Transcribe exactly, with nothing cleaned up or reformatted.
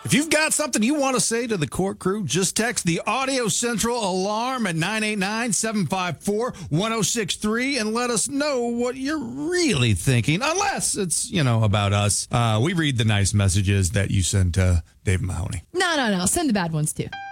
If you've got something you want to say to the court crew, just text the Audio Central alarm at nine eight nine, seven five four, one oh six three and let us know what you're really thinking. Unless it's, you know, about us. Uh, we read the nice messages that you send to Dave Mahoney. No, no, no. Send the bad ones too.